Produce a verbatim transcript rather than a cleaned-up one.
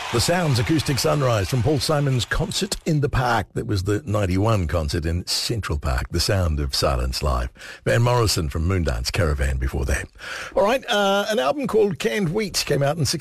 The Sounds Acoustic Sunrise from Paul Simon's Concert in the Park. That was the ninety-one concert in Central Park. The Sound of Silence Live. Van Morrison from Moondance Caravan before that. All right, uh, an album called Canned Wheat came out in